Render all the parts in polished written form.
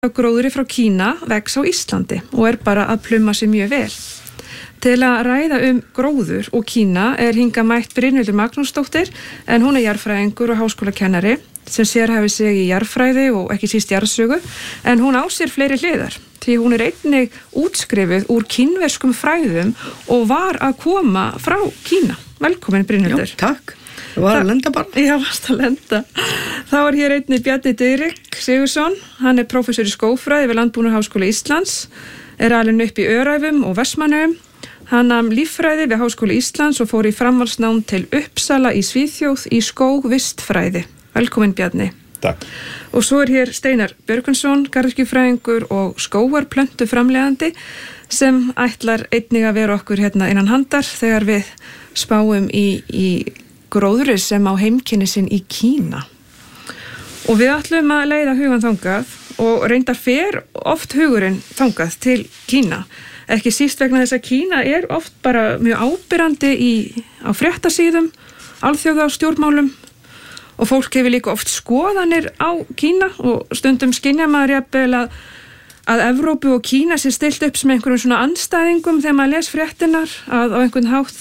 gróðri frá Kína vex á Íslandi og bara að pluma sig mjög vel. Til að ræða gróður og Kína hingað mætt Brynhildur Magnúsdóttir en hún jarðfræðingur og háskólakennari sem sérhæfir sig í jarðfræði og ekki síst jarðsögu en hún á sér fleiri hliðar því hún einnig útskrifuð úr kínverskum fræðum og var að koma frá Kína. Velkomin Brynhildur. Já, takk. Þú var að lenda bara. Já, varst að lenda. Þá hér einnig Bjarni Diðrik Sigurðsson, hann prófessor í skógfræði við Landbúnaðarháskóla Íslands, alinn upp í Öræfum og Vestmannaeyjum. Hann nam líffræði við Háskóla Íslands og fór í framhaldsnám til Uppsala í Svíþjóð í skógvistfræði. Velkomin Bjarni. Takk. Og svo hér Steinar Björgvinsson, garðyrkjufræðingur og skógarplöntu framleiðandi sem ætlar einnig að vera okkur hérna innan handar þegar við spáum í gróðri sem á heimkynni sinn í Kína. Og við ætlum að leiða hugan þangað og reyndar fer oft hugurinn þangað til Kína. Ekki síst vegna þess að Kína oft bara mjög ábyrrandi á fréttasíðum, alþjóða stjórnmálum og fólk hefur líka oft skoðanir á Kína og stundum skynja maður jafnvel að Evrópu og Kína sé stillt upp sem einhverjum svona andstæðingum þegar maður les fréttinar að á einhvern hátt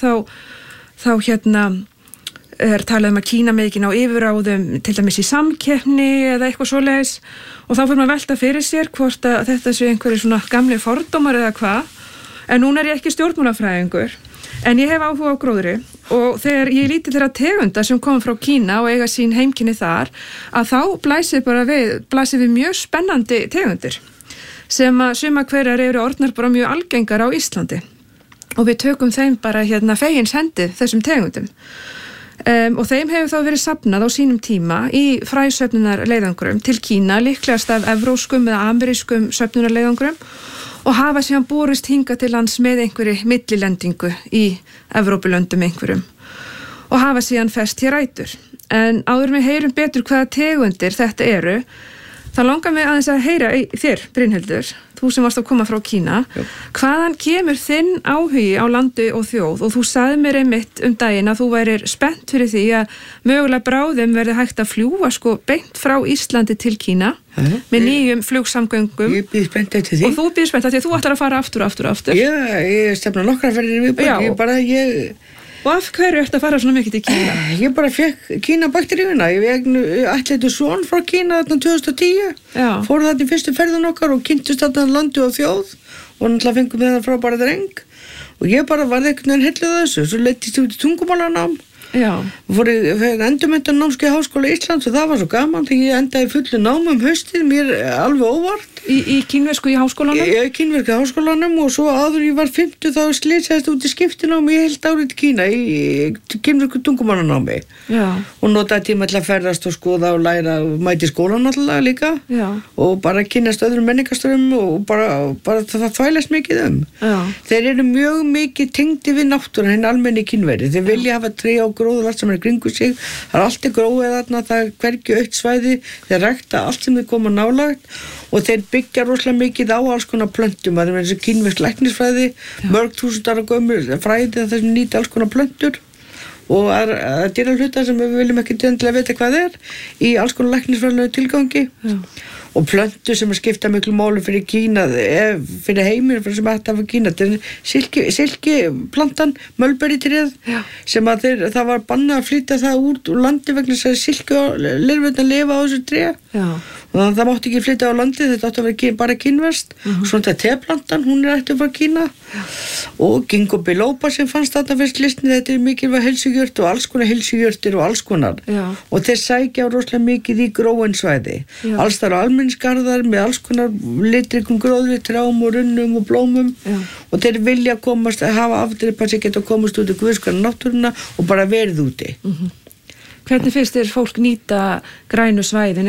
þá talað að Kína með ekki ná yfirráðum til dæmis í samkeppni eða eitthvað svoleiðis og þá fyrir maður velta fyrir sér hvort að þetta sé einhverju svona gamli fordómar eða hvað en núna ég ekki stjórnmálafræðingur en ég hef áhuga á gróðri og þegar ég líti þeirra tegunda sem koma frá Kína og eiga sín heimkynni þar að þá blasir við mjög spennandi tegundir sem að suma hverjar eru orðnar bara mjög algengar á Íslandi og við tökum þeim bara fegins hendi þessum tegundum. Og þeim hefur þá verið safnað á sínum tíma í fræsöfnunarleiðangrum til Kína, líklegast af evróskum eða amerískum söfnunarleiðangrum og hafa síðan borist hingað til lands með einhverju millilendingu í Evrópulöndum einhverjum og hafa síðan fest hér rætur. En áður við heyrum betur hvaða tegundir þetta eru, þá langar mig aðeins að heyra í þér, Brynhildur, þú sem varst að koma frá Kína. Já. Hvaðan kemur þinn áhugi á landi og þjóð og þú sagði mér einmitt daginn að þú værir spennt fyrir því að mögulega bráðum verði hægt að fljúga beint frá Íslandi til Kína með nýjum flugsamgöngum. Ég býð spennt eftir því. Og þú býð spennt eftir því að þú ætlar að fara aftur. Já, ég stefna nokkra ferðir við Og af hverju ertu að fara svona mikið til Kína? Ég bara fekk Kína-bakteríuna. Ég ætlaði son frá Kína þarna 2010. Já. Fór þarna í fyrstu ferðin okkar og kynntist þarna landi og þjóð og náttúrulega fengum við það frábæra dreng. Og ég bara varði einhvern veginn heilluð þessu. Svo leittist út í tungumálanám. Já. Og fór endurmenntunarnámskeið Háskóla Íslands og það var svo gaman þegar ég endaði fullu námum haustið, mér alveg óvart. Í kínversku í háskólanum? Í kínversku í háskólanum og svo áður ég var 50 þá slitsaðist út í skiptinámi í heilt árið til Kína í kínversku tungumálanámi. Já. Og notaði tíma til að ferðast og skoða og læra og mæti skólan náttúrulega líka. Já. Og bara kynnast öðrum menningarstöðum og bara það þvælast mikið Já. Þeir eru mjög mikið tengdi við náttúruna hinn almenni kínveri. Þeir vilja hafa tré og gróður allt sem kringu sig. Það allt gróið þarna, það hvergi aukt svæði, þeir rækta allt sem þeir koma nálægt og þeir byggja rosalega mikið á alls konar plöntum, það eins og kínversk læknisfræði, mörg þúsund ára gömul fræði þess að nýta alls konar plöntur og að dýra hluta sem við viljum ekki endilega vita hvað í alls konar læknisfræðilegu tilgangi. Já. Og plöntur sem skipta miklu máli fyrir Kína, fyrir heiminn sem ætti að Kína, þetta silkiplantan, mölberítréð sem það var bannað að flytja það úr landi vegna þess að silkilirfurnar lifa á þessu tré. Já. Og þannig að það mátti ekki flytja á landi, þetta átti að vera bara kínverskt. Svona þetta teplantan, hún ætti að fara Kína. Og ginkgo biloba sem fannst þarna fyrst listni, þetta mikilvæg heilsugjört og alls konar heilsugjörtir og alls konar. Já. Og þeir sækja rosalega mikið í gróin svæði. Alls þar á almenningsgarðar með alls konar litrikum gróðri, trjám og runnum og blómum. Já. Og þeir vilja hafa afdripað sig geta komast út í guðskana náttúruna og bara verið úti. Hvernig finnst þér fólk nýta grænu svæðin?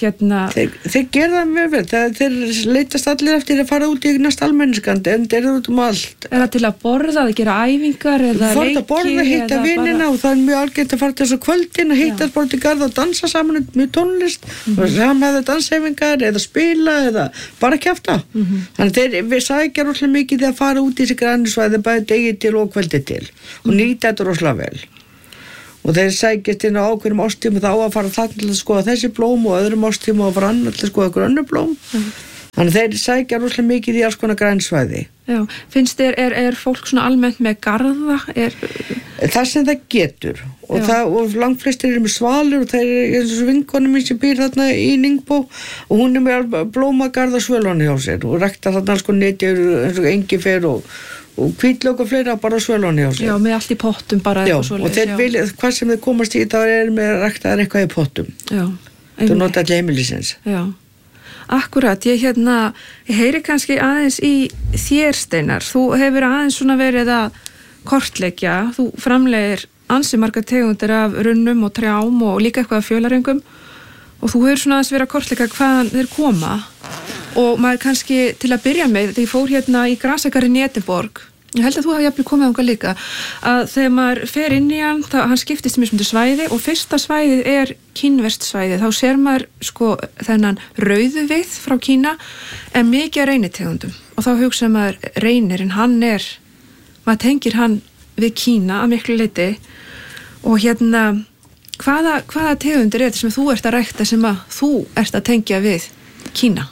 Þeir gera það mjög vel. Þeir leitast allir eftir að fara út í næst almenniskandi en þeir eru út allt. Er það til að borða, að gera æfingar eða leiki? Að borða, hitta vinina og það er mjög algengt að fara til þessu kvöldin að hittast bara til garð og dansa saman með tónlist og samhæða dansæfingar eða spila eða bara kjafta. Þannig við sækja rosalega mikið að fara út í þessi grænu svæði bæði degi til og kvöldi til og nýta þetta rosalega vel. Og þeir sækjast inn á ákveðnum ástímum þá að fara þannig til að skoða þessi blóm og öðrum ástímum að fara annar til að skoða einhver önnur blóm. Þannig þeir sækja rosalega mikið í alls konar grænsvæði. Já, finnst þér, er fólk svona almennt með garða? Það sem það getur og langflestir eru með svalur og það eins og vinkonu mín sem býr þarna í Ningbó og hún með blómagarða svölunni hjá sér og rækta þarna alls konar neti eins og engifer og hvítlauk og fleira bara svölunni hjá sér. Já, með allt í pottum bara. Já, og þeir vilja, hvað sem þeir komast í þá með ræktaðar eitthvað í pottum. Já. Það nota allir heimilisins. Já. Akkurat, ég heyri kannski aðeins í þér, Steinar. Þú hefur aðeins svona verið að kortleggja, þú framlegir ansi margar tegundir af runnum og trjám og líka eitthvað af fjölarengum og þú hefur svona aðeins verið að kortleggja hvaðan þeir koma og maður kannski til að byrja með, þegar ég fór í Grasagarðinn í Edinborg, ég held að þú hafi jafnvel komið þangað líka, að þegar maður fer inn í hann skiptist í mismunandi svæði og fyrsta svæðið kínverskt svæði, þá sér maður þennan rauðuvið frá Kína en mikið af reynitegundum og þá hugsa maður reynirinn, maður tengir hann við Kína að miklu leyti og hvaða tegundir þetta sem þú ert að rækta sem að þú ert að tengja við Kína?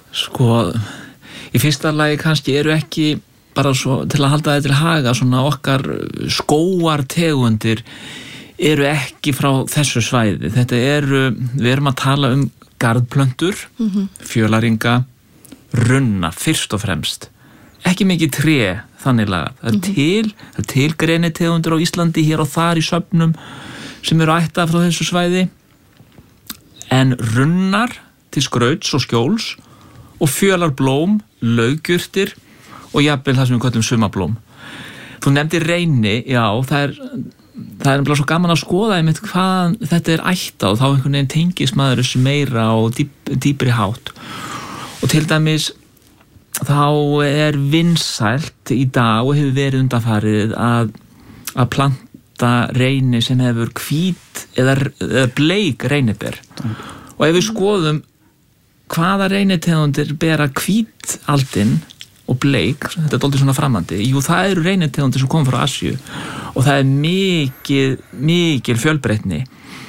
Í fyrsta lagi kannski eru ekki bara svo, til að halda þetta til haga, svona okkar skóartegundir eru ekki frá þessu svæði. Við erum að tala um garðplöntur, fjölaringa, runna, fyrst og fremst. Ekki mikið tré, þannig lagað. Það er til greinitegundir á Íslandi hér og þar í söfnum sem eru ættað frá þessu svæði. En runnar til skrauts og skjóls og fjölarblóm, laugjurtir og jafnvel það sem við kallum sumablóm. Þú nefndir reyni, já, það er nefnilega svo gaman að skoða einmitt hvað þetta er ættað og þá einhvern veginn tengist maður þessu meira og dýpri hátt. Og til dæmis þá er vinsælt í dag og hefur verið undanfarið að planta reyni sem hefur hvít eða bleik reyniber. Og ef við skoðum hvaða reynitegundir bera hvítaldin og bleik, þetta er dálítið svona framandi, það eru reynitegundir sem koma frá Asíu og það er mikil fjölbreytni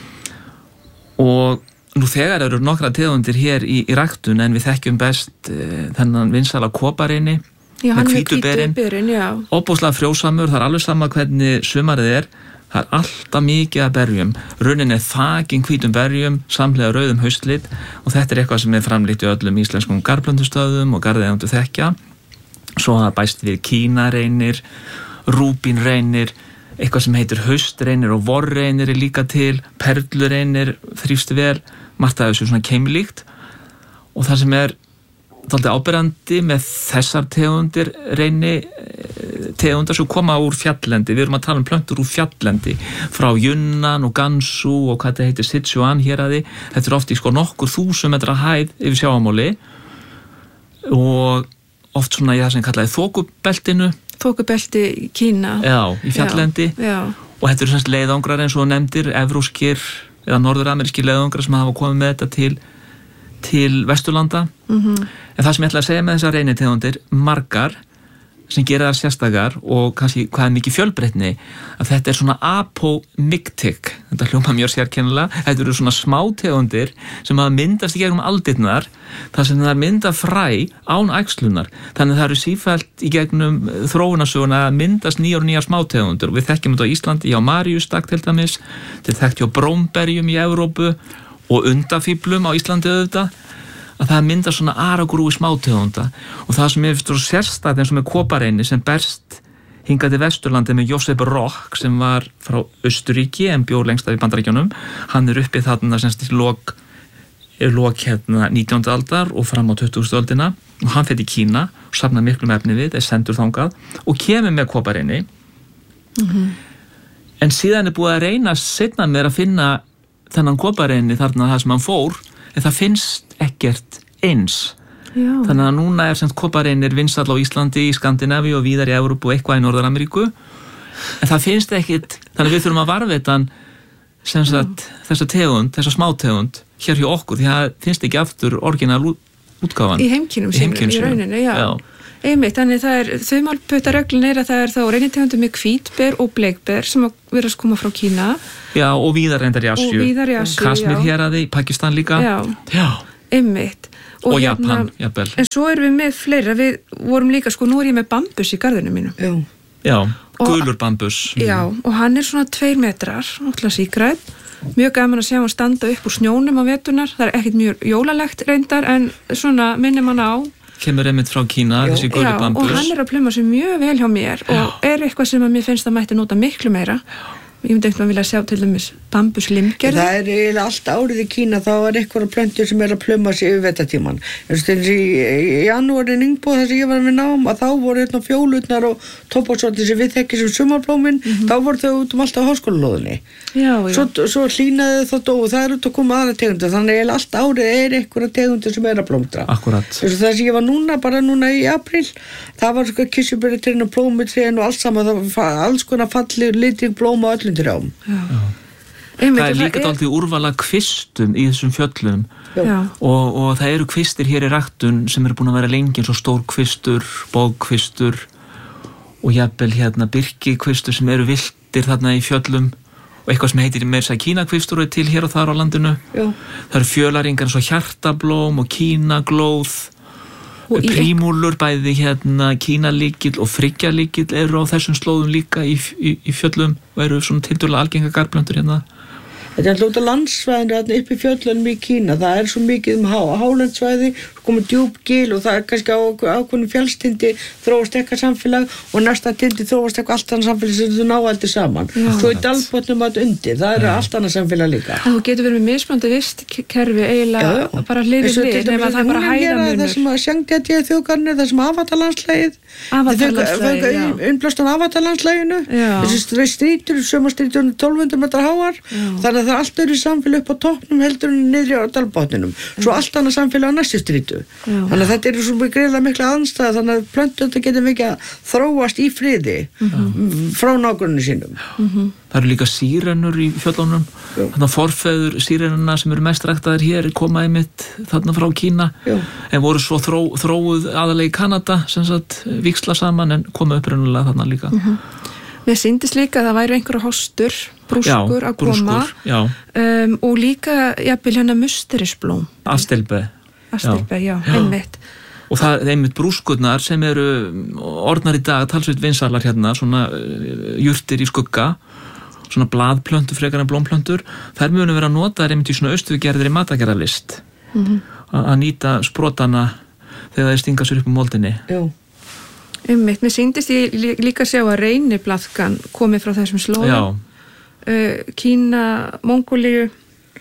og nú þegar eru nokkra tegundir hér í ræktun en við þekkjum best þennan vinsæla kopareyni með hvítuberin, ofboðslega frjósamur, það er alveg sama hvernig sumarið það er alltaf mikið að berjum, runnin þakin hvítum berjum, samhliða rauðum haustlit og þetta er eitthvað sem framleitt í öllum íslenskum garðplöntustöðum og garðeigendur þekkja. Svo það bæst við kínareynir, rúbínreynir, eitthvað sem heitir haustreynir og vorreynir líka til, perlureynir þrífst vel, margt af þessu svona keimlíkt og það sem dálítið áberandi með þessar tegundir tegundar sem koma úr fjalllendi, við erum að tala um plöntur úr fjalllendi frá Yunnan og Gansu og hvað þetta heitir Sichuan héraði, þetta oft í nokkur 1000 metra hæð yfir sjávarmáli og oft svona í það sem kallaði þokubelti Kína í fjalllendi og þetta eru semst leiðangrar eins og nefndir evróskir eða norðuramerískir leiðangrar sem hafa komið með þetta til Vesturlanda en það sem ég ætla að segja með þessar reynitegundir margar sem gera það sérstakar og kannski hvað er mikið fjölbreytni að þetta er svona apomictic, þetta hljóma mjög sérkennilega, þetta eru svona smátegundir sem að myndast í gegnum aldirnar þar sem það mynda fræ án æxlunar, þannig að það eru sífellt í gegnum þróunarsöguna að myndast nýjar smátegundir og við þekkjum þetta á Íslandi hjá Maríustak til dæmis, þetta þekkt hjá brómberjum í Evrópu og undafíblum á Íslandi auðvitað að það mynda svona aragrúi smátegunda og það sem ég finnst sérstætt eins og með kopareyni sem berst hingað til Vesturlandi með Josep Rock sem var frá Austurríki en bjó lengst af í Bandaríkjunum, hann uppi þarna semst í lok 19. aldar og fram á 20. öldina og hann fer til Kína og safnar miklum efni við, sendur þangað og kemur með kopareyni en síðan búið að reyna seinna mér að finna þennan kopareyni þarna það sem hann fór en það finnst ekkert eins. Já. Þannig að núna sem kopareynir vinsæll á Íslandi, í Skandinavíu og víðar í Evrópu og eitthvað í Norður-Ameríku en það finnst ekkert, þannig að við þurfum að varðveita þessa tegund, þessa smátegund hér hjá okkur, því að það finnst ekki aftur orginal útgáfan. Í heimkynum sínum, í rauninni, já. Einmitt, þannig það þumalputtareglun að það þá reynitegundir með hvítber og bleikber sem að vera að koma frá Kína. Já, og víðar reyndar í Asíu. Og víðar í Asíu, Kasmír héraði, Pakistan líka. Já. Einmitt. Og Japan, jafnvel. En svo erum við með fleira, við vorum líka, sko, nú er ég með bambus í garðinu mínu. Já, gulur bambus. Já, og hann er svona 2 metrar, náttúrulega sígrænn. Mjög gaman að sjá hann standa upp úr snjónum á veturnar. Það er ekkert mjög jólalegt reyndar, en svona minnir mann á. Kemur einmitt frá Kína, þessi gulur bambus. Já, og hann er að pluma sig mjög vel hjá mér og er eitthvað sem að mér finnst að mætti nota miklu meira. Ég myndi eitthvað vilja sjá til dæmis bambuslimgerði. Það er eiginlega allt árið í Kína, þá er eitthvað plöntur sem er að pluma sig yfir vetartíman. Í janúarin Ingbo þar sem ég var með nám, að þá voru hérna fjólutnar og tóbaksortir sem við þekkjum sem sumarblómin, þá voru þau út alltaf á háskólalóðinni. Svo hlýnaði það og það er út að koma aðra tegundir, þannig eiginlega allt árið er eitthvað tegundir sem er að blómstra. Akkurat. Það sem ég var bara núna í apríl, það var kirsuberjatrén og plómutrén og alls saman, alls konar falleg litrík blóm á öllum trjám. Það er líka dálítið úrvala kvistum í þessum fjöllum og það eru kvistir hér í ræktun sem eru búin að vera lengi eins og stórkvistur, bógkvistur og jafnvel hérna birkikvistur sem eru villtir þarna í fjöllum og eitthvað sem heitir meira að kínakvistur og er til hér og þar á landinu. Það eru fjölaringar eins og hjartablóm og kínaglóð, prímúlur, bæði hérna kínalíkill og fryggjalíkill eru á þessum slóðum líka í fjöllum og eru svona tildulega algenga garðplöntur hérna. Þetta er alltaf út á landsvæðinu upp í fjöllunum í Kína, það er svo mikið hálendsvæði, komið djúp gil og það er kannski ákveðin fjallstindi þróast eitthvað samfélag og næsta tindi þróast eitthvað allt annað samfélag sem þú ná aldrei saman. Svo í dalbotnum að undir, það er allt annað samfélag líka. Þú getur verið með mismunandi vistkerfi eiginlega bara hlið nema það er bara hæðamunur. Það sem að Sjangdjadja þjóðgarðinu, það sem Avatarlandslægið, unnblástan Avatarlandslæginu, þessi strýtur, sömarstrýtur 1200 metrar háar, þannig að það er allt öðru samfélag upp á toppnum heldur en niðri á dalbotninum. Svo allt annað samfélag á næstu strýtu. Þannig að þetta er svo greiðlega mikla aðstæða, þannig að plöntur getur mikið að þróast í friði frá nágrunni sínum. Það eru líka sírenur í fjöllunum, þannig að forfeður sírenuna sem eru mest ræktaðir hér koma einmitt þarna frá Kína, en voru svo þróuð aðalega í Kanada, sem sagt víxla saman en koma upprunalega þarna líka. Mér sýndist líka að það væri einhverja hostur, brúskur að koma og líka jafnvel hérna musterisblóm. Astelbe, einmitt. Og það er einmitt brúskurnar sem eru orðnar í dag talsveit vinsalar hérna, svona jurtir í skugga, svona blaðplöntur frekar en blómplöntur. Þær munu vera notaðar einmitt í svona austurgerðir í matagerðarlist að nýta sprotana þegar þeir stinga sér upp á moldinni. Einmitt, mér sýndist ég líka sjá að reyniblaðkan komið frá þessum slóðum. Kína, Mongólíu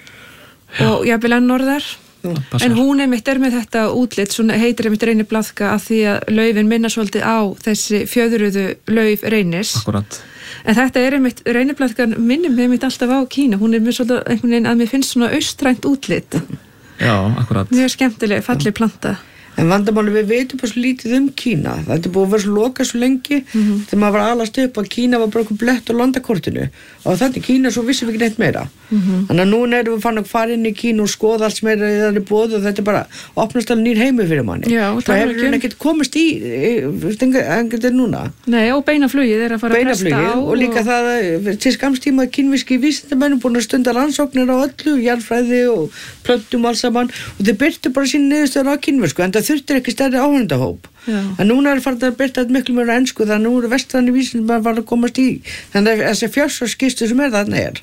og jafnvel enn norðar. En hún einmitt er með þetta útlit, svona heitir einmitt reyniblaðka að því að laufin minna svolítið á þessi fjöðruðu lauf reynis. Akkurat. En þetta er einmitt, reyniblaðkan minnir mig einmitt alltaf á Kína. Hún er með svolítið einhvern veginn að mér finnst svona austrænt útlit. Akkurat. Mjög skemmtileg, falleg planta. En vandamáli, við veitum bara svo lítið Kína. Þetta er búið að vera svo lokað svo lengi þegar maður var alast upp að Kína var bara okkur blett á landakortinu og þannig Kína svo vissum við ekki neitt meira. Þannig að núna erum við fann að fara inn í Kína og skoða allt sem er í þannig boð og þetta er bara opnast alveg nýr heimi fyrir manni. Það hefur ekkert komist í núna. Nei, og beinaflugið er að fara að presta á. Og líka það til skamstíma kínvíski vísindamenn búin að stunda rannsóknir á öllu, jarðfræði og plöntum alls saman og þeir byrtu bara sín niðurstöður á kínvísku en það þurftir ekki stærri áhörndahóp. En núna er farið að byrta miklu meira ensku þannig að nú eru vestræni vísindamenn að fara að komast í þannig að þessi fjársvarskistu sem er þarna er.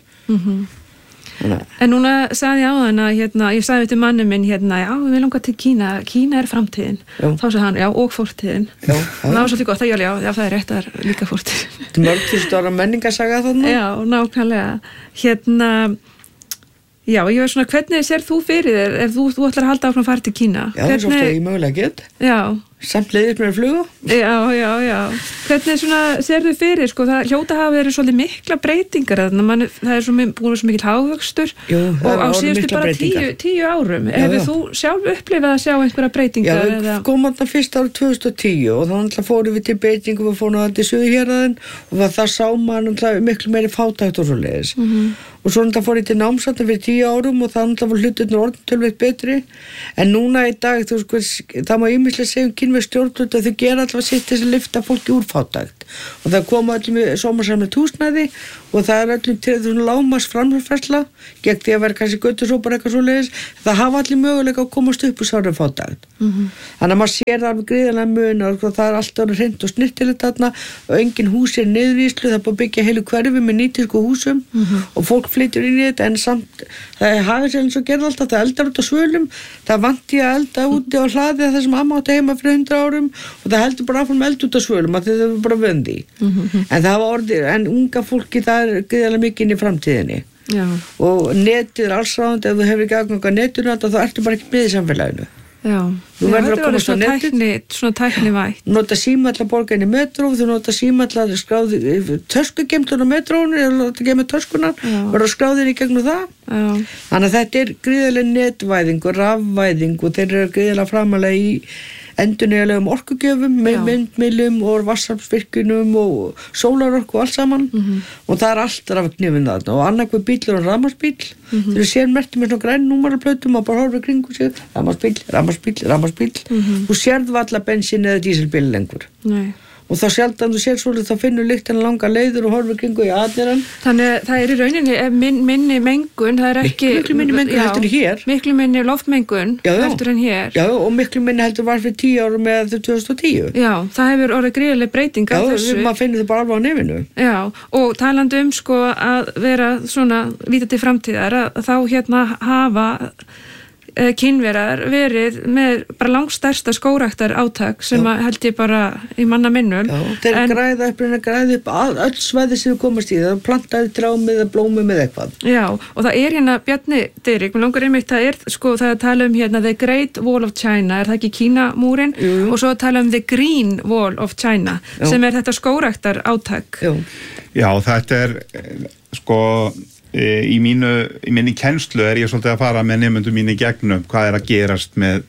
En núna sagði ég á þann að ég sagði til manni minn já, við langar til Kína er framtíðin. Þá sagði hann, og fortíðin. Það var svolítið gott að já, það er rétt að líka fortíðin. Þetta er mörg 1000 ára menningarsaga þarna. Já, nákvæmlega. Já, ég var svona, hvernig sér þú fyrir þér ef þú ætlar að halda áfram að fara til Kína? Já, það er svo ofta ég mögulega get. Samt leiðir mér að fluga. Já. Hvernig svona sér þú fyrir, sko, það hljóta hafa verið svolítið mikla breytingar þarna, það er búin svo mikil hagvöxtur og á síðustu bara 10 árum. Hefur þú sjálf upplifað að sjá einhverja breytingar? Já, við komum þarna fyrst árið 2010 og þá fórum við til Beijing og við fórum til Suðurhéraðinn og það sá maður miklu meiri fátækt og svoleiðis. Og svo fór ég til námsatna fyrir 10 árum og það var hluturinn orðin tölveitt betri en núna í dag, það má ýmislega segja kínversk stjórnvöld að þau gera alltaf sitt þess að lyfta fólki úr fátækt og það koma öllum í sómasamlegt húsnæði og það öllum til þessum lágmarks framfærsla gegn því að vera kannski göttusópar eitthvað svoleiðis, það hafa allir möguleika að komast upp úr sárið fátækt. Þannig að maður sér það alveg gríðarlega mun og það er alltaf hreint og snirtilegt þarna og engin hús er niðurvíslu, það er búið að byggja heilu hverfi með nýtísku húsum og fólk flytur inn í þetta en samt það er hafið sér eins og gerða alltaf, það eldar út á svölum, það vanti að elda úti á hlaði það sem amma átti heima fyrir 100 árum og það heldur bara áfram eld út á svölum að það er bara vöndi. En það var orðið, en unga fólki það er gríðarlega mikið inn í framtíðinni. Já. Og netið er allsráðandi, ef þú hefur ekki aðgang að netinu þá ertu bara ekki með í samfélaginu. Já, þú verður að komast á netið, svona tæknivætt. Nota símalla borga inn í metró, þú nota símalla skráði töskugeymslun á metrónu, eða nota geyma töskunar, verður að skráði inn í gegnum það. Já. Þannig að þetta er gríðarlega netvæðing og rafvæðing og þeir eru gríðarlega framalega í endurnýjanlegum orkugjöfum með myndmiðlum og vatnsaflsvirkjunum og sólarorku og allt saman og það er allt rafknifin þarna og annarkveð bíl og rafmagnsbíl þeir eru sér merkti með svona græn númeraplötum og bara horfir kringu sig rafmagnsbíl þú sérð varla bensín eða dísilbíl lengur. Nei. Og þá sjaldan þú sér svolítið þá finnur lyktina langa leiður og horfir kringu í atnirann. Þannig það er í rauninni minni mengun, það er ekki miklu minni mengun heldur hér. Miklu minni loftmengun heldur en hér. Já, og miklu minni heldur var fyrir 10 árum eða 2010. Já, það hefur orðið gríðarleg breyting af þessu. Já, maður finnir það bara alveg á nefinu. Já, og talandi sko að vera svona líta til framtíðar að þá hafa kínverjar verið með bara langstærsta skógræktar átak sem held ég bara í manna minnum. Já, þeir græða upp öll svæði sem komast í það, plantaði trámið eða blómið með eitthvað. Já, og það er Bjarni Diðrik, mér langar einmitt, það er sko það að tala um The Great Wall of China, er það ekki Kínamúrin? Og svo að tala um The Green Wall of China, sem er þetta skógræktar átak. Já, þetta er sko í minni kennslu er ég svolítið að fara með nemendum mín í gegnum hvað er að gerast með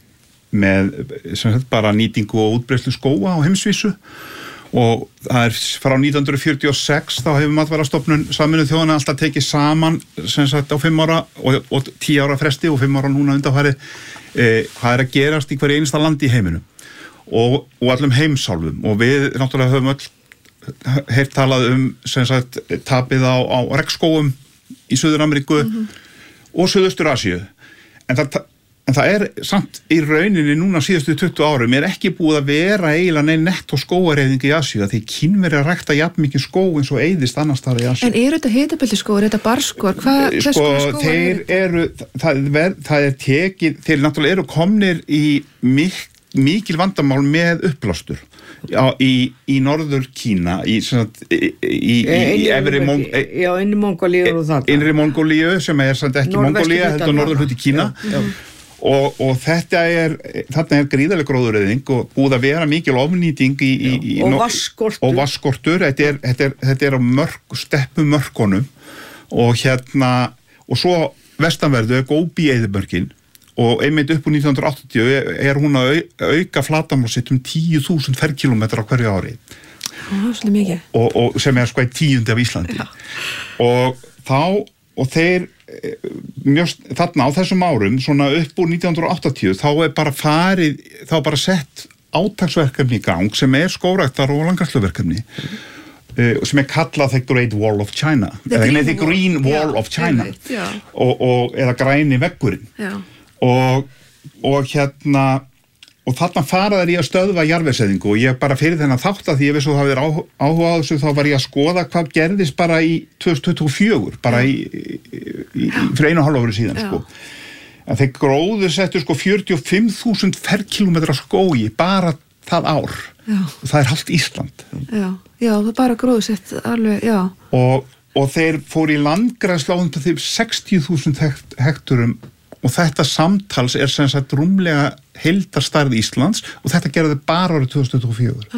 sem sagt bara nýtingu og útbreiðslu skóga á heimsvísu og það er frá 1946 þá hefur Matvælastofnun Sameinuðu þjóðanna alltaf tekið saman sem sagt á 5 ára og 10 ára fresti og 5 ára núna undanfarið hvað er að gerast í hverju einasta landi í heiminum og allum heimsálfum og við náttúrulega höfum öll heyrt talað sem sagt tapið á regnskógum í Suður-Ameríku og Suðaustur-Asíu en það er samt í rauninni núna síðustu 20 árum er ekki búið að vera eiginlega neinn netto skógareyðing í Asíu því Kínverjar að rækta jafn mikið skóg eins og eyðist annars staðar í Asíu. En eru þetta hitabeltisskógar, er þetta barrskógar? Það er tekið, þeir náttúrulega eru komnir í mikil vandamál með uppblástur í norður Kína í innri Mongólíu og það innri Mongólíu sem er samt ekki Mongólía heldur norður hluti Kína og þarna er gríðarleg gróðureyðing og búið að vera mikil ofnýting og vatnsskortur þetta er á steppumörkunum og og svo vestanverðu er Góbi-eyðimörkin og einmitt upp úr 1980 er hún að auka flatarmál sitt 10.000 ferkilometra á hverju ári. Svolítið mikið. Og sem er sko 10% af Íslandi. Og þeir þarna á þessum árum, svona upp úr 1980, þá er bara sett átaksverkefni í gang sem er skógræktar og landgræðsluverkefni sem er kallað The Great Wall of China. The Green Wall of China. Eða græni veggurinn. Já. Og þarna fara þær í að stöðva jarðvegseyðingu og ég bara fyrir þennan þátt að því ég vissi að það hefur áhuga á þessu þá var ég að skoða hvað gerðist bara í 2024 bara fyrir 1,5 ári síðan sko. Að þeir gróðu settu sko 45.000 ferkilometra skógi bara það ár og það er halvt Ísland. Já, það er bara gróðu sett alveg, já. Og þeir fóru í landgræðslu á 60.000 hekturum og þetta samtals er sem sagt rúmlega heildarstærð Íslands og þetta gerði bara árið 2024.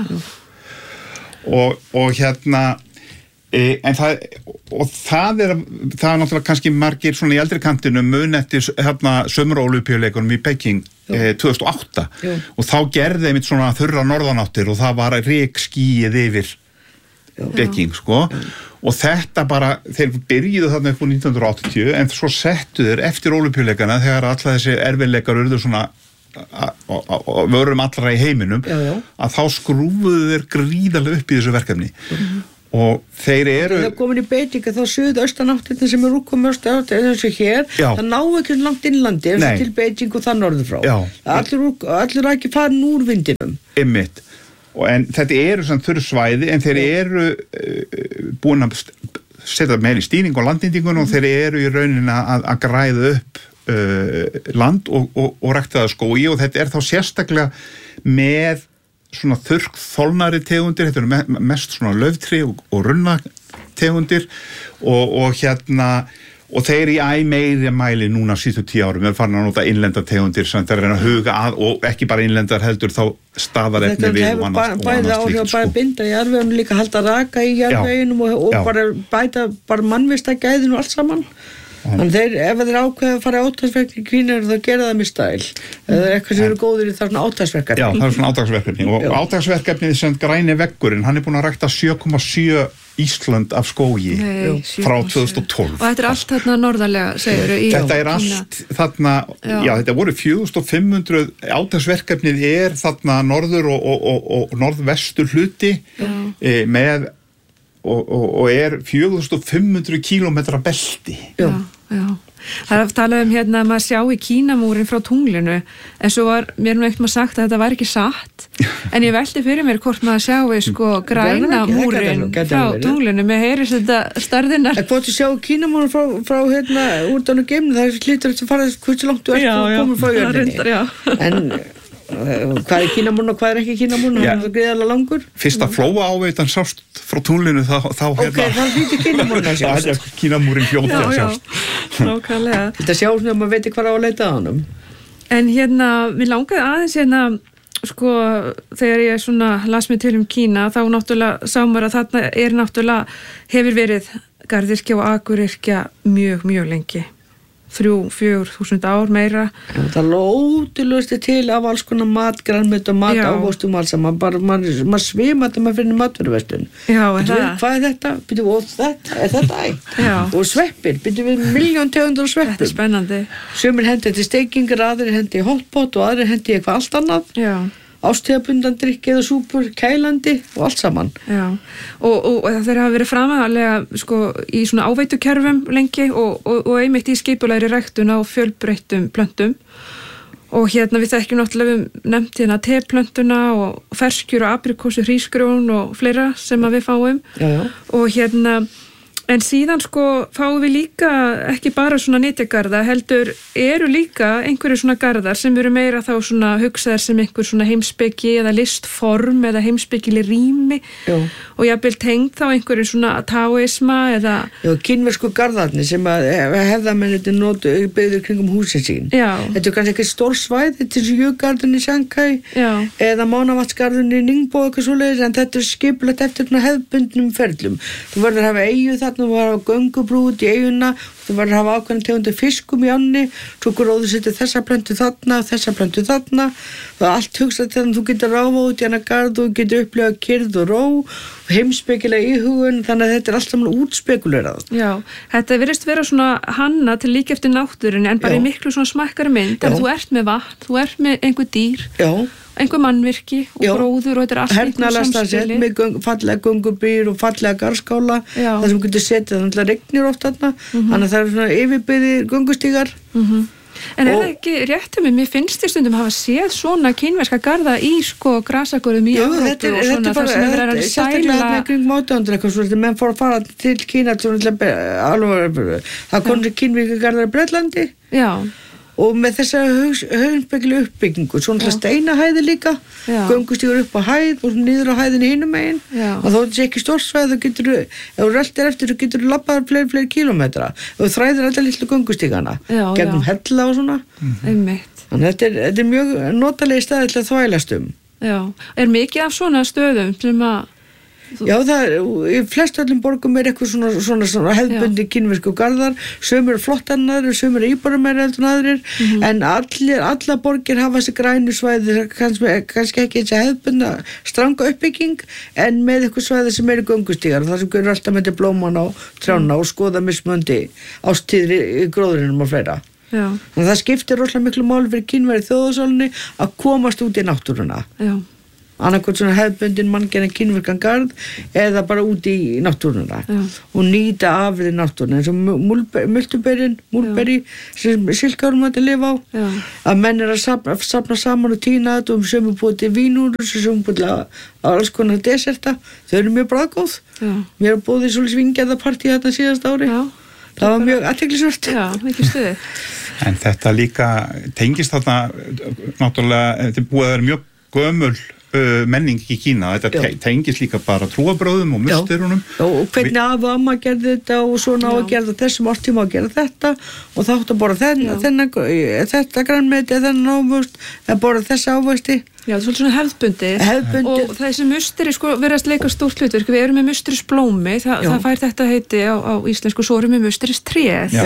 Og en það er náttúrulega kannski margir svona í eldri kantinu mun eftir sömur-ólympíuleikunum í Peking 2008 og þá gerði einmitt svona þurra norðanáttir og það var rykskýið yfir Peking sko og þetta bara, þeir byrjuðu þarna upp úr 1980 en svo settu þeir eftir ólympíuleikana þegar alla þessi erfiðleikar urðu svona vörum allra í heiminum, að þá skrúfuðu þeir gríðarlega upp í þessu verkefni. Og þeir eru... Það komin í beitinga þá suðaustanáttirna sem útkomið eins og hér, það ná ekki langt innlandi eins og til Beiting og það norður frá. Allir ekki farin úr vindinum. Einmitt. En þetta eru samt þurru svæði, en þeir eru búin að setja meiri stýring á landnýtingun og þeir eru í rauninni að græða upp land og ræktaða skógi og þetta þá sérstaklega með svona þurrkþolnari tegundir, þetta eru mest svona lauftré og runnategundir og og þeir í meiri mæli núna síðustu 10 árum farin að nota innlendar tegundir sem þeir reyna að huga að og ekki bara innlendar heldur þá staðarefni við og annars bæði áhrif að bara binda jarðveginum líka halda raka í jarðveginum og bara bæta bara mannvistagæðinu og allt saman. Þannig ef þeir ákveða að fara átagsverkefni í Kvínar þá gera það með stæl eða eitthvað sem eru góðir í það svona átagsverkefni. Já, það svona átagsverkefni og átagsverkefnið sem græni veggurinn, hann búin að rækta 7,7 Ísland af skógi frá 2012. Og þetta allt þarna norðarlega, segirðu, í Þetta allt þarna, þetta voru 4500 átagsverkefnið þarna norður og norðvestur hluti með og 4500 kílómetra belti. Já. Það er talað hérna að maður sjá í Kínamúrin frá tunglinu en svo var mér eitthvað sagt að þetta var ekki satt en ég velti fyrir mér hvort maður sjái sko græna múrin frá tunglinu með heyris þetta stærðinnar. Hvort þú sjá Kínamúrin frá hérna út á geimnum það hlýtur að fara hversu langt þú ert og komur frá jörðinni. En hvað Kínamúrin og hvað ekki Kínamúrin, hann er gríðarlega langur. Fyrsta flóa áveitan sást frá tunglinu þá Ok, það hlýtur Kínamúrin að sjást. Það er Kínamúrin fljótt að sjást. Nákvæmlega. Þetta sjálf maður veit hvað á að leita á honum. En mér langaði aðeins sko, þegar ég svona las mig til Kína, þá náttúrulega sá maður að þarna náttúrulega hefur verið garðyrkja og akuryrkja mjög, mjög lengi. 3-4 ár meira. Það lótilust til af alls konar mat, grænmeti og mat ávöxtum alls saman, bara maður svimar þegar maður finnir matvöruverslun. Hvað er þetta? Byrju, og þetta og sveppir, byrju við 1.000.000 tegundir sveppum. Þetta er spennandi. Sumir hendi til steikingar, aðrir hendi í hotpot og aðrir hendi í eitthvað allt annað. Já. Ástíðabundan drykki eða súpur, kælandi og allt saman. Já, og þeir hafa verið framalega sko, í svona áveitukerfum lengi og einmitt í skipulegri ræktun á fjölbreyttum plöntum og við þekkjum náttúrulega nefnt hérna teplöntuna og ferskjur og aprikósu, hrísgrjón og fleira sem að við fáum. Já. Og en síðan sko fáum við líka ekki bara svona nytjagarða, heldur eru líka einhverju svona garðar sem eru meira þá svona hugsaðar sem einhver svona heimspeki eða listform eða heimspekileg rými og jafnvel tengd þá einhverju svona taoisma eða... Já, kínversku garðarnir sem að hefðamennir notu byggður kringum húsin sín. Já. Þetta kannski ekki stór svæð, þetta er Jögarðin í Shanghai eða Mánavatnsgarðin í Ningbo eitthvað svoleiðis en þetta er skipulagt eftir hefðbundnum ferlum. Þú verður að hafa eyju þarna þú var á göngubrú út í eiguna þú var að hafa ákveðin tegundir fiskum í ánni svo gróðu setja þessa plöntu þarna það er allt hugsað þegar þú getur ráfa út í hana garð og getur upplifað kyrrð og ró og heimspekilega íhugun þannig að þetta er allt saman útspekulerað. Já, þetta virðist vera svona hanna til líka eftir náttúrunni en bara í miklu svona smakkari mynd en þú ert með vatn, þú ert með einhver dýr einhver mannvirki og gróður og þetta er allt einhver samspili með fallega göngubýr og fallega garðskála það sem getur setið, þannig að regnir oft þarna þannig að það er svona yfirbyggðir göngustígar En er það ekki rétt um mig, mér finnst því stundum hafa séð svona kínverska garða í sko grasagörðum í Evrópu og svona þar sem er að sæla kring 1800 eitthvað svona, menn fór að fara til Kína það kom til kínverska garðar í Bretlandi og með þessa höfnspekilega uppbyggingu svona steinahæði líka göngustígur upp á hæð og niður á hæðinni hinum megin og þó þetta sé ekki stórsvæð þá getur ef þú röltir eftir þá getur þú labbað fleiri kílómetra og þú þræðir alltaf litlu göngustígana gegnum hella og svona þannig að þetta er mjög notalegi staði til að þvælast Er mikið af svona stöðum sem að Já, í flest öllum borgum er eitthvað svona hefðbundi kínversku garðar, sömur er flottar en aðrir, sömur er íbúðarmeiri heldur en aðrir, en alla borgir hafa þessi grænu svæði, kannski ekki þessi hefðbunda stranga uppbygging, en með eitthvað svæði sem eru göngustígar, þar sem görur alltaf með blóman á trjána og skoða mismöndi ástíðri í gróðurinnum og fleira. Þannig að það skiptir rosalega miklu máli fyrir Kínverja í þjóðarsálunni að komast út í náttúruna. Annarkvæmt svona hefðbundin manngerðan kínverkan garð eða bara út í náttúruna og nýta afrið náttúruna eins og múlberi sem silkarum að lifa á að menn að safna saman og tína þetta sem búið til vínúr sem búið til alls konar deserta þau eru mjög bragðgóð mér búið í svolítið svingjaðarpartí þetta síðast ári það var mjög athyglisvert ekki stuði en þetta líka tengist þarna náttúrulega þetta búið að vera mjög gömul menning í Kína, þetta tengist líka bara trúarbröðum og musturunum og hvernig afi og amma gerði þetta og svona á að gera þessum ortíma að gera þetta og þátt að borða þetta grænmeti þennan ávöxt að borða þessa ávöxti Já, það er svolítið svona hefðbundið og þessi musteri verðast leika stórt hlutverk við erum með musterisblómi það fær þetta heiti á íslensku svo erum við musteristréð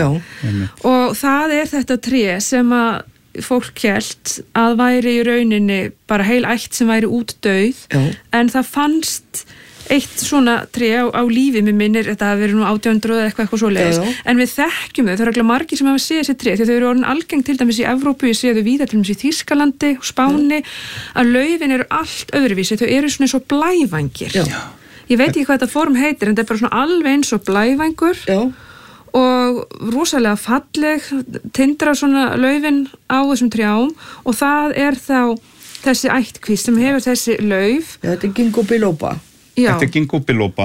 og það er þetta tré sem að fólk hélt að væri í rauninni bara heil ætt sem væri útdauð en það fannst eitt svona tré á lífi með minnir, þetta hafi verið nú 1800 eða eitthvað svoleiðis, en við þekkjum þau, það eru ekki margir sem hafa séð þessi tré, því þau eru orðin algeng til dæmis í Evrópu, ég sé þau víða til dæmis í Þýskalandi og Spáni, að laufin eru allt öðruvísi, þau eru svona eins og blævængir. Ég veit ekki hvað þetta form heitir, en þetta er bara svona alveg eins og blævængur og rosalega falleg, tindrar svona laufin á þessum trjám og það er þá þessi ættkvísl sem hefur þessi lauf. Þetta er ginkgo biloba. Þetta er ginkgo biloba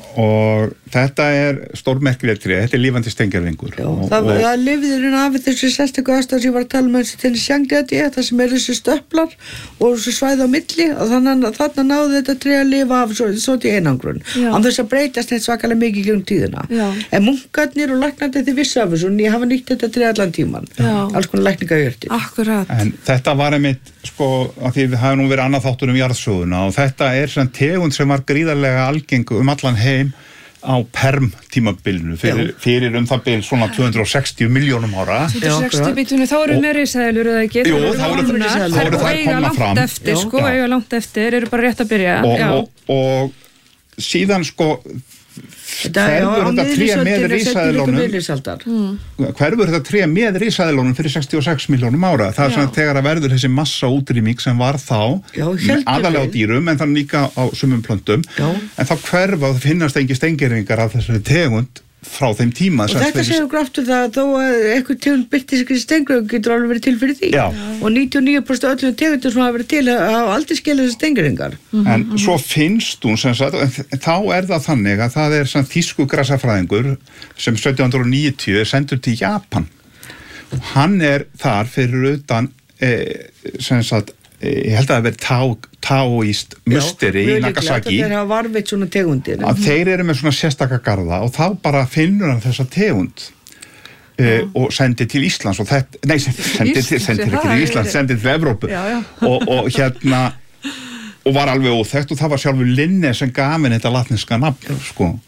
og þetta er stórmerkilegt tré, þetta er lifandi steingervingur. Það lifir hérna af þessu sérstöku aðstæð sem ég var að tala með til Shanghai, það sem er þessi stöplar og þessu svæði á milli og þarna náði þetta tré að lifa af svo til einangrun. Án þess að breytast þetta svakalega mikið gegnum tíðina. En munkarnir og læknandi þið vissu af þessu, en ég hafa nýtt þetta tré allan tíman. Alls konar lækningajurtir. Akkurat. En þetta var einmitt, að því við hafa nú verið annað þáttur jarðsöguna og þetta er svona tegund sem var gríðarlega algengu allan heim á perm tímabilinu fyrir það bil svona 260 milljónum ára. 260 bitunni, þá eru með risaeðlur eða ekki? Jú, þá eru þær komna fram. Eiga langt eftir, eru bara rétt að byrja. Og síðan hverfur þetta tré með risaeðlunum fyrir 66 milljónum ára. Það er svona þegar að verður þessi massa útrýming sem var þá aðalega á dýrum en þannig líka á sumum plöntum en þá hverfa og finnast engin steingervingar af þessari tegund frá þeim tíma. Og þetta séu graftur það að þó að eitthvað tegund byrti sig steingervingar getur alveg verið til fyrir því og 99% öllum tegundur sem hafa verið til hafa aldrei skilið þessi steingervingar. En svo finnst hún sem sagt, þá er það þannig að það er þýsku grasafræðingur sem 1790 er sendur til Japan og hann er þar fyrir utan sem sagt ég held að það verið taoíst musteri í Nagasaki þeir hafa varveitt svona tegundir að þeir eru með svona sérstaka garða og þá bara finnur hann þessa tegund og sendi til Íslands og þetta, nei, sendi ekki til Íslands, sendi til Evrópu og hérna og var alveg óþekkt og það var sjálfur Linné sem gaf henni þetta latneska nafn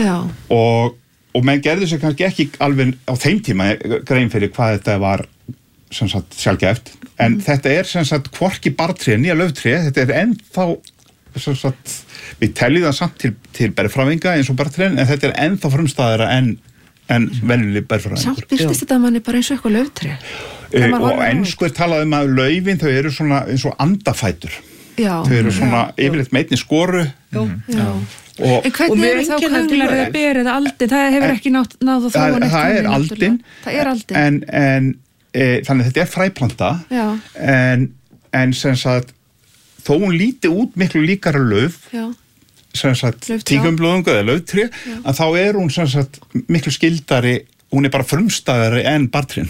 og menn gerði sér kannski ekki alveg á þeim tíma grein fyrir hvað þetta var sem sagt sjálfgæft en þetta er sem sagt hvorki bartré nýja lauftré, þetta er ennþá sem sagt, við teljum það samt til bergfræðinga eins og bartré en þetta er ennþá frumstæðara en venjuleg bergfræðingur. Samt byrstist þetta manni bara eins og eitthvað lauftré og ensku er talað að laufin þau eru svona eins og andafætur þau eru svona yfirleitt með einni skoru En hvernig eru þá könglar eða ber eða aldin, það hefur ekki náð að þróa neitt það er aldin en þannig að þetta er fræplanta en sem sagt þó hún líti út miklu líkara lauf sem sagt tíkumblóðungu eða lauftré að þá er hún sem sagt miklu skildari hún er bara frumstæðari en bartrén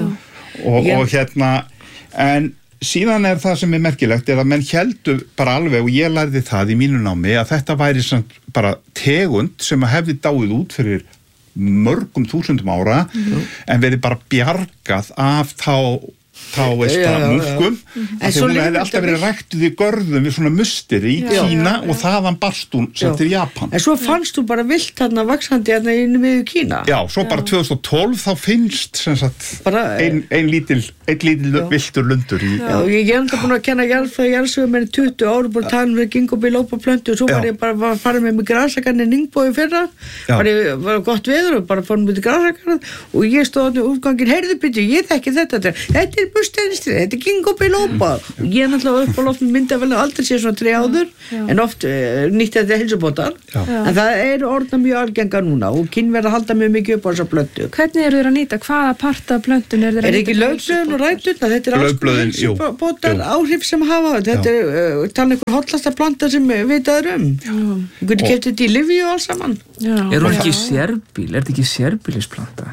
og hérna en síðan er það sem er merkilegt er að menn héldu bara alveg og ég lærði það í mínu námi að þetta væri sem bara tegund sem hefði dáið út fyrir mörgum þúsundum ára en verið bara bjargað af þá munkum þegar hún hefði alltaf verið ræktuð í görðum við svona mustir í Kína og þaðan barst hún sem til Japan. En svo fannst þú bara vilt þarna vaxandi hérna inn við Kína. Já, svo bara 2012 þá finnst sem sagt einn lítill villtur lundur í. Já, ég er enda búin að kenna jarðsögu með 20 ára búin að tala um ginkgo biloba plöntu og svo var ég bara að fara með mig grasakarni Ningbói fyrra. Var gott veður og bara fórum við til grasakarni og ég stóð á útgangin, heyrðu byrju, ég þekki þetta er bursteinstré, þetta er ginkgo biloba og ég náttúrulega upp á loftum myndavel aldrei sé svona 3 áður en oft nýtti þetta heilsubótar en það eru orðna mjög algengar núna og kynverð að halda mjög mikið upp á þessa plöntu. Hvernig eru þeir að nýta? Hvaða parta af plöntun eru þeir að nýta? Ekki laufblöðin og ræturnar? Þetta er alls heilsubótar áhrif sem hafa þetta er talað einhver hollasta planta sem vitaður Þú getur keypt þetta í lyfju og alls saman. Er hún ekki sérbíl? Er þetta ekki sérbílisplanta?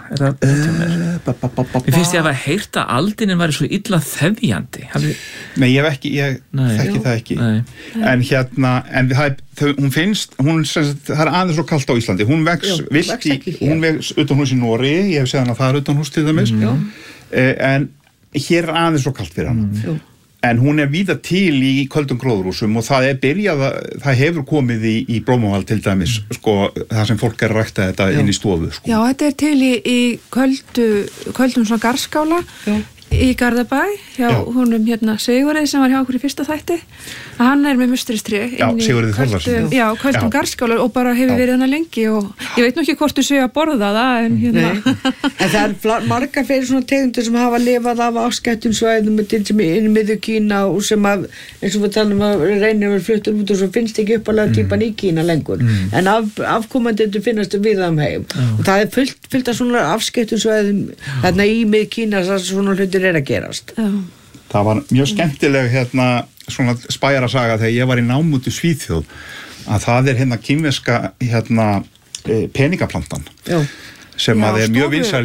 Mér finnst ég að heyrt að aldinin væri svo illa þefjandi. Nei, ég þekki það ekki. En hún finnst, það er aðeins svo kalt á Íslandi. Hún vex utanhús í Noregi, ég hef séð hana þar utanhús til dæmis. En hér er aðeins svo kalt fyrir hana. En hún er víða til í köldum gróðurhúsum og það hefur komið í Blómavald til dæmis, það sem fólk er að rækta þetta inn í stofu. Já, þetta er til í köldum svona garskála í Garðabæ, hjá honum Sigurði sem var hjá okkur í fyrsta þætti. Hann er með mustristré Sigurði Þórðarsson. Já, köldum garskálar og bara hefur verið hana lengi og ég veit nú ekki hvort þú séu að borða það en En það er margar fyrir svona tegundir sem hafa lifað af afskættum svæðum sem er inn í miðju Kína og sem eins og við talum að reynir að fluttur út og svo finnst ekki uppalega típan í Kína lengur en afkomendur finnast við heim og það er fullt af svona afskættum svæðum þarna í miðju Kína þar svona hlutir er að gerast. Það var mjög skemmtileg svona spæjarasaga þegar ég var í námi út í Svíþjóð að það er kínverska peningaplantan sem að er mjög vinsæl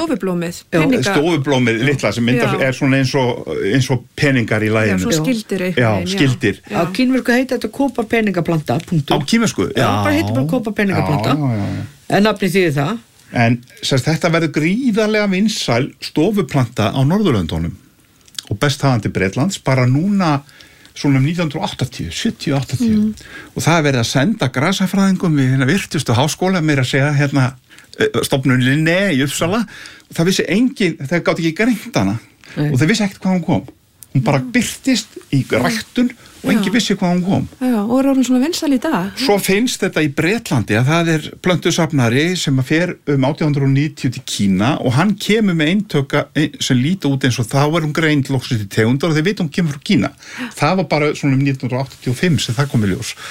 stofublómið litla sem er svona eins og peningar í laginu. Já, svo skildir eitthvað. Skildir. Á kínversku heitir þetta kópa peningaplanta. Á kínversku? Já, bara heitir bara kópa peningaplanta. En nafnið þýðir það? En þetta verður gríðarlega vinsæl stofuplanta á Norðurlöndunum og best hafandi Bretlands bara núna svona 1980, 70-80 og það er verið að senda grasafræðingum við virtustu háskóla meira að segja stofnun Linné í Uppsala og það vissi engin, það gátt ekki greint hana og það vissi ekkert hvað hún kom. Hún bara birtist í ræktun og engin vissi hvað hún kom. Já, og er orðin svona vinsæl í dag. Svo finnst þetta í Bretlandi að það er plöntusafnari sem fer 1890 til Kína og hann kemur með eintöka sem líta út eins og þá er hún greind loksins í tegundar og þeir veit hún kemur frá Kína. Það var bara svona 1985 sem það kom í ljós.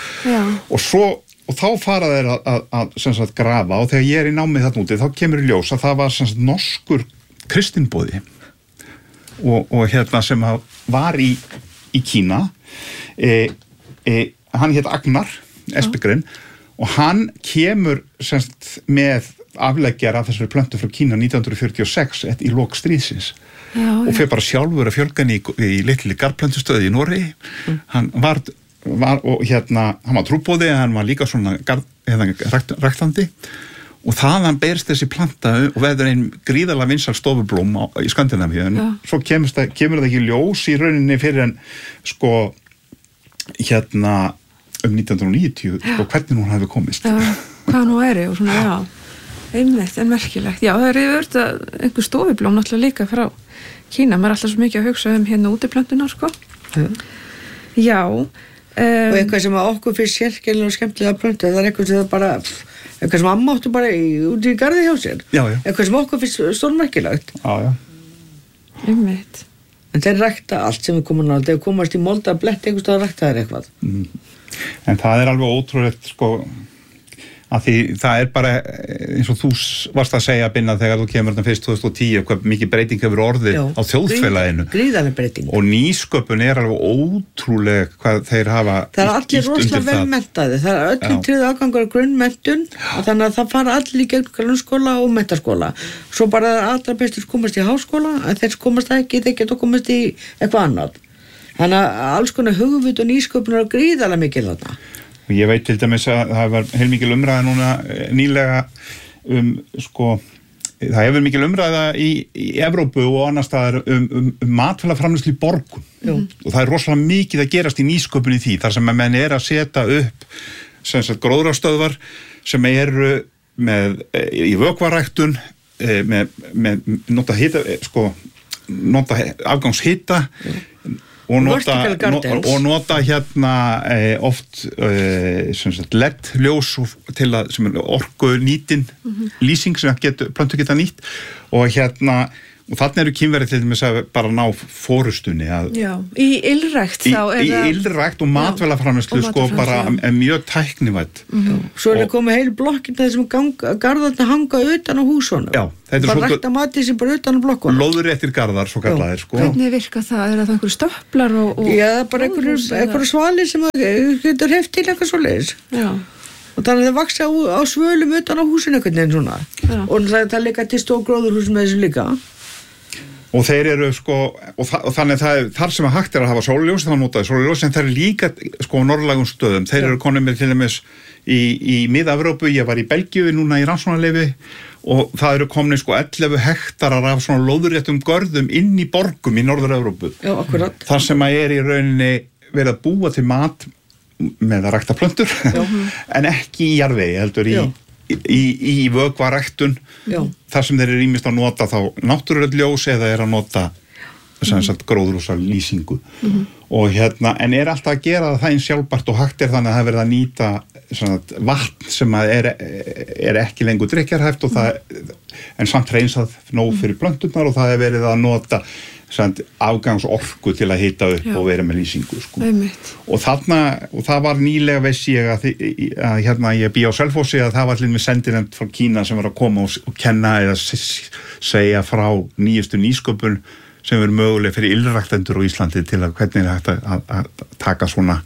Og þá fara þeir að grafa og þegar ég er í námið þarna úti þá kemur í ljós að það var norskur kristinboði og sem var í Kína hann hét Agnar Espegren og hann kemur með afleggjara af þessari plöntu frá Kína 1946 í lok stríðsins og fer bara sjálfur að fjölga í litli garðplöntustöði í Noregi hann var trúboði hann var líka svona ræktandi og þaðan berst þessi planta og verður einn gríðarlega vinsæl stofublóm í Skandinavíu en svo kemur það ekki ljós í rauninni fyrir en 1990 hvernig hún hafi komist hvað nú er og svona einmitt en merkilegt það er yfir einhver stofublóm náttúrulega líka frá Kína maður er alltaf svo mikið að hugsa útiplöntunar já og eitthvað sem okkur finnst sérkennilega og skemmtilega plöntu það er eitthvað sem það bara eitthvað sem amma áttu bara úti í garði hjá sér eitthvað sem okkur finnst stórmerkilegt einmitt en þeir rækta allt sem við komum á þegar komast í molda blett einhvers að rækta þeir eitthvað en það er alveg ótrúlegt að því það er bara eins og þú varst að segja Binna þegar þú kemur þarna fyrst 2010 hvað mikið breyting hefur orðið á þjóðfélaginu gríðarleg breyting og nýsköpun er alveg ótrúleg hvað þeir hafa það er allir rosalega vel menntaði það er öllum tryggð aðgangur að grunnmenntun og þannig að það fara allir í gegn grunnskóla og menntaskóla svo bara allra bestur komast í háskóla en þeir komast ekki, þeir geta komast í eitthvað annað þannig að alls konar hugvit og nýsköpun er gríðarlega mikið þarna og ég veit til dæmis að það var heilmikil umræða núna nýlega það hefur mikil umræða í Evrópu og annars staðar matvælaframleiðslu í borgum og það er rosalega mikið að gerast í nýsköpun í því þar sem að menn að setja upp sem sagt gróðrarstöðvar sem eru í vökvaræktun með nota hita nota afgangshita og nota hérna oft LED-ljós til að sem er orku nýtin lýsing sem plöntur geta nýtt og hérna og þarna eru kynverið til dæmis að bara ná fórustunni í ylrækt í ylrækt og matvælaframleiðslu sko bara mjög tæknivætt Svo er komið heil blokkin það sem garðarnir hanga utan á húsunum bara rækta mati sem bara utan á blokkunum lóðréttir garðar svo kallaðir sko Hvernig virka það? Það einhverju stöplar og Já, bara einhverju svali sem getur heft til eitthvað svoleiðis og þannig að það vaksa á svölum utan á húsinu einhvern veginn svona og það líka til stór gróðurhús með þessu líka og þeir eru sko og þannig það þar sem að hægt að hafa sólarljós þá notaði sólarljós en það er líka sko á norðlægum stöðum þeir eru konum með til dæmis í Mið-Evrópu ég var í Belgíu núna í rannsóknarleyfi og það eru komin sko 11 hektarar af svona lóðréttum görðum inn í borgum í Norður-Evrópu þar sem að í rauninni verið að búa til mat með að rækta plöntur en ekki í jarðvegi heldur í vökvaræktun þar sem þeir eru ýmist að nota þá náttúrulegt ljós eða að nota gróðurhúsa lýsingu og hérna, en alltaf að gera það eins sjálfbært og hægt þannig að það verið að nýta vatn sem að ekki lengur drykkjarhæft og en samt hreinsað nóg fyrir plönturnar og það verið að nota afgangsorku til að hita upp og vera með lýsingu sko. Og það var nýlega veist ég að hérna ég bý á Selfossi að það var allir með sendinefnd frá Kína sem var að koma og kenna eða segja frá nýjustu nýsköpun sem er möguleg fyrir ylræktendur á Íslandi til að hvernig hægt að taka svona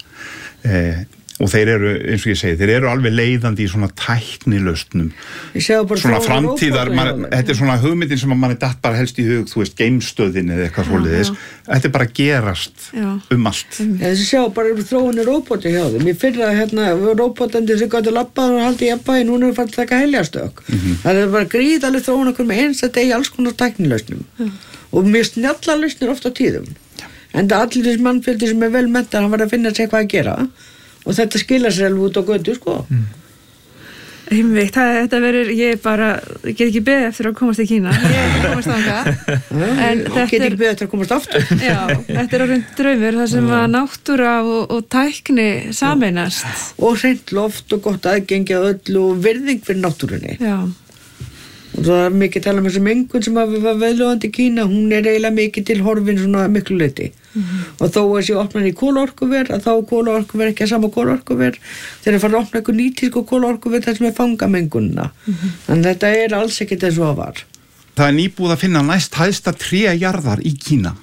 og þeir eru, eins og ég segi, þeir eru alveg leiðandi í svona tæknilausnum svona framtíðar þetta svona hugmyndin sem að manni datt bara helst í hug, þú veist, geimstöðin eða eitthvað svoleiðis, þetta bara gerast allt Þessi sjá bara þróunni róbóti hjá þeim, ég fyrra hérna róbótandi sem gæti labbað og haldi jafnvægi, núna er farið að taka heljastök það er bara gríðaleg þróun okkur með einstætt í alls konar tæknilausnum og mjög snjalla lausnir oft á tíðum en það allir þessi mannfjöldi sem vel menntað, hann var að finna sér hvað að gera og þetta skilar sér alveg út á götu, sko. Einmitt, þetta verður, ég get ekki beðið eftir að komast í Kína. Ég komast þangað. Get ekki beðið eftir að komast aftur. Já, þetta er orðinn draumur, það sem að náttúra og tækni sameinast. Og hreint loft og gott aðgengi að öllu og virðing fyrir náttúrunni. Já. Og það er mikið tala um þessi mengun sem var veðlóðandi í Kína, hún er eiginlega mikið til horfin svona miklu leyti. Og þó að þessi opnan í kolaorkuver, að þá kolaorkuver ekki að sama kolaorkuver, þeir fara að opna einhver nýtísku kolaorkuver þar sem fanga mengunina. Þannig þetta er alls ekkert eins og það var. Það er nýbúið að finna næst hæsta tréjarðar í Kína.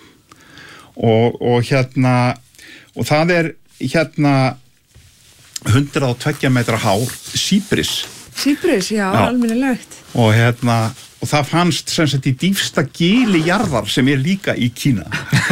Og það er 102 metra hár sípris. Sípris, já. Almennilegt. Og það fannst sem sagt í dýpsta gili jarðar sem er líka í Kína.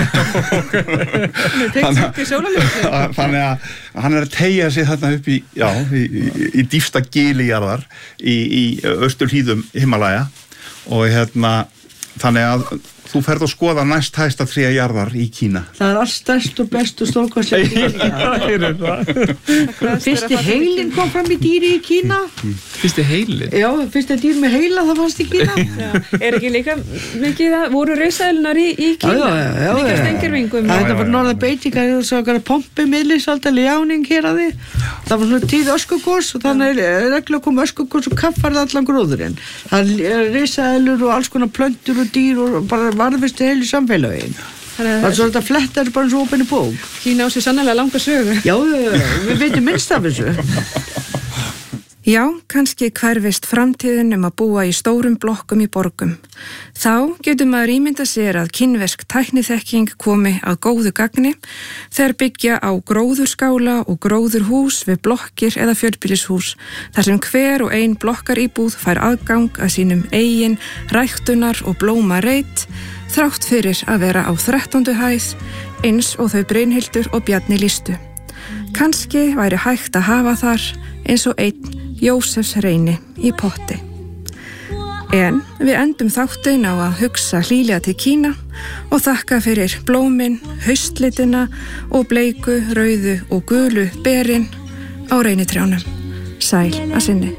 Þannig að hann er að teygja sig þarna upp í dýpsta gili jarðar í austurhlíðum Himalaya og þannig að þú ferð að skoða næst hæsta tréjarðar í Kína. Það er allt stærst og best og stórkostlega. Fyrsti heilin kom fram í dýri í Kína. Fyrsti heilin? Já, fyrsti dýr með heila það fannst í Kína. Er ekki líka mikið það, voru risaeðlunar í Kína? Já. Líka stengirvingum. Það var norða beitinga, það var pompi miðlisaldar, ljáning hér að því. Það var svona tíð öskugos og þannig reglulega kom öskugos og kaffarði allan gróðurinn. Það er risaeðlur og alls konar plöntur og dýr og bara varðvistu heilu samfélagin. Það er svona flettar bara eins og opinni bók. Kína á sig sannlega langa sögu. Já, við veitum minnst af þessu. Já, kannski hverfist framtíðin að búa í stórum blokkum í borgum. Þá getur maður ímynda sér að kínversk tækniþekking komi að góðu gagni þegar byggja á gróðurskála og gróðurhús við blokkir eða fjölbýlishús, þar sem hver og ein blokkaríbúð fær aðgang að sínum eigin ræktunar og blómareit, þrátt fyrir að vera á 13. hæð, eins og þau Brynhildur og Bjarni lýstu. Kannski væri hægt að hafa þar eins og einn Jósefs Reyni í potti. En við endum þáttinn á að hugsa hlýlega til Kína og þakka fyrir blómin, haustlitina og bleiku, rauðu og gulu berin á reynitrjánum. Sæl að sinni.